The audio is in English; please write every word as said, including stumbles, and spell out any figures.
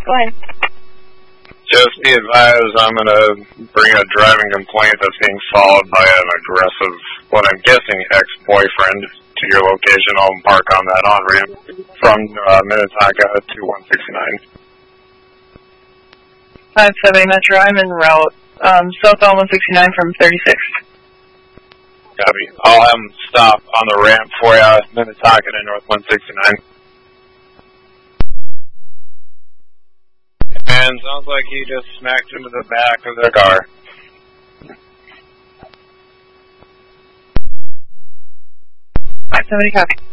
Go ahead. Just be advised, I'm going to bring a driving complaint that's being followed by an aggressive, what I'm guessing, ex-boyfriend to your location. I'll park on that on-ramp from uh, Minnetonka to one sixty-nine. five seventy Metro, I'm en route. Um, southbound one sixty-nine from thirty-six. Copy. I'll have him stop on the ramp for you, Minnetonka to North one sixty-nine. And sounds like he just smacked into the back of their car. five seventy copy.